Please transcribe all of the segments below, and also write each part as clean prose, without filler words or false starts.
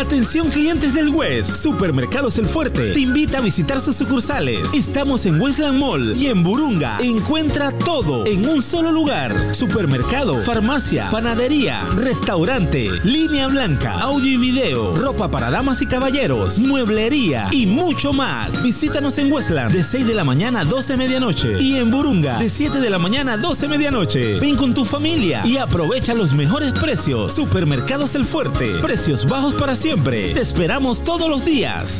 Atención clientes del West, Supermercados El Fuerte te invita a visitar sus sucursales. Estamos en Westland Mall y en Burunga. Encuentra todo en un solo lugar. Supermercado, farmacia, panadería, restaurante, línea blanca, audio y video, ropa para damas y caballeros, mueblería y mucho más. Visítanos en Westland de 6 de la mañana a 12 de medianoche y en Burunga de 7 de la mañana a 12 de medianoche. Ven con tu familia y aprovecha los mejores precios. Supermercados El Fuerte, precios bajos para siempre. Te esperamos todos los días.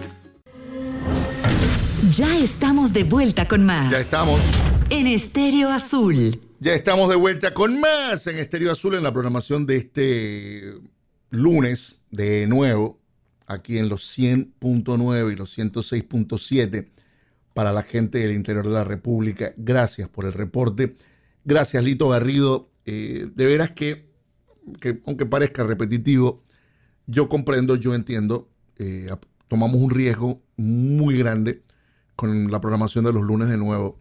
Ya estamos de vuelta con más. Ya estamos. En Estéreo Azul. Ya estamos de vuelta con más en Estéreo Azul en la programación de este lunes de nuevo, aquí en los 100.9 y los 106.7 para la gente del interior de la República. Gracias por el reporte. Gracias, Lito Garrido. De veras que aunque parezca repetitivo, yo comprendo, yo entiendo. Tomamos un riesgo muy grande con la programación de los lunes de nuevo,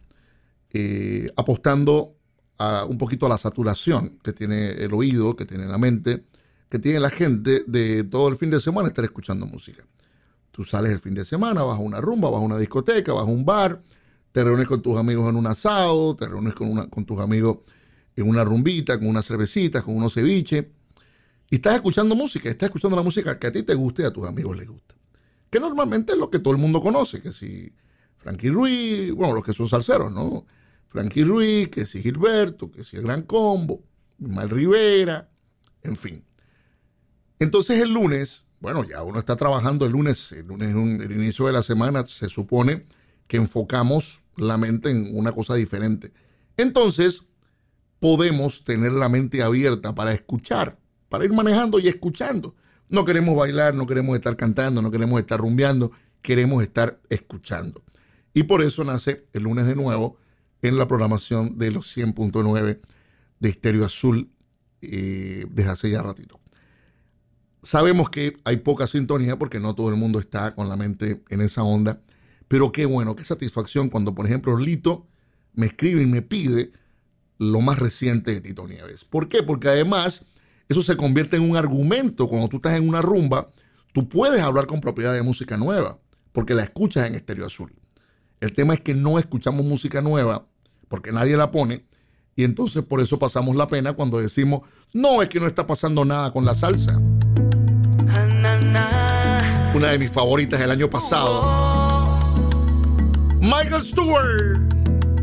apostando un poquito a la saturación que tiene el oído, que tiene la mente, que tiene la gente de todo el fin de semana estar escuchando música. Tú sales el fin de semana, vas a una rumba, vas a una discoteca, vas a un bar, te reúnes con tus amigos en un asado, te reúnes con tus amigos en una rumbita, con unas cervecitas, con unos ceviches, y estás escuchando música, estás escuchando la música que a ti te guste y a tus amigos les gusta. Que normalmente es lo que todo el mundo conoce, que si Frankie Ruiz, bueno, los que son salseros, ¿no? Frankie Ruiz, que si Gilberto, que si el Gran Combo, Mal Rivera, en fin. Entonces el lunes, bueno, ya uno está trabajando el lunes el inicio de la semana, se supone que enfocamos la mente en una cosa diferente. Entonces, podemos tener la mente abierta para escuchar, para ir manejando y escuchando. No queremos bailar, no queremos estar cantando, no queremos estar rumbeando, queremos estar escuchando. Y por eso nace el lunes de nuevo en la programación de los 100.9 de Estéreo Azul desde hace ya ratito. Sabemos que hay poca sintonía porque no todo el mundo está con la mente en esa onda, pero qué bueno, qué satisfacción cuando, por ejemplo, Lito me escribe y me pide lo más reciente de Tito Nieves. ¿Por qué? Porque además eso se convierte en un argumento. Cuando tú estás en una rumba, tú puedes hablar con propiedad de música nueva, porque la escuchas en Estéreo Azul. El tema es que no escuchamos música nueva, porque nadie la pone, y entonces por eso pasamos la pena cuando decimos, no, es que no está pasando nada con la salsa. Una de mis favoritas del año pasado. Michael Stewart.